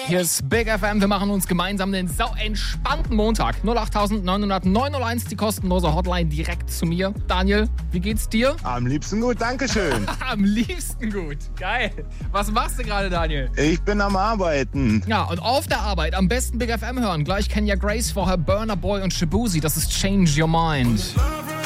Hier ist Big FM. Wir machen uns gemeinsam den sau entspannten Montag. 08901, die kostenlose Hotline direkt zu mir. Daniel, wie geht's dir? Am liebsten gut, dankeschön. Am liebsten gut. Geil. Was machst du gerade, Daniel? Ich bin am Arbeiten. Ja, und auf der Arbeit am besten Big FM hören. Gleich Kenya Grace, vorher Burna Boy und Shabuzi. Das ist Change Your Mind.